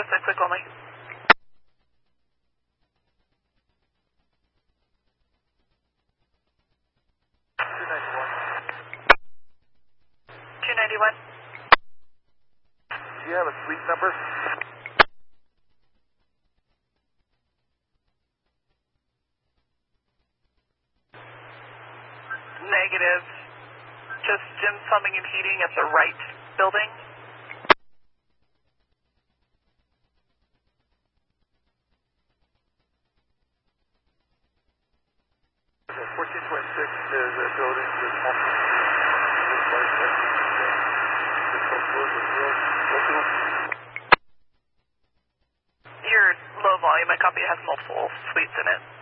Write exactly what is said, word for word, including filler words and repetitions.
six six only. two ninety-one. two ninety-one. Do you have a suite number? Negative. Just gym plumbing and heating at the right building. fourteen twenty-six is a building with multiple suites. You're low volume. I copy it has multiple suites in it.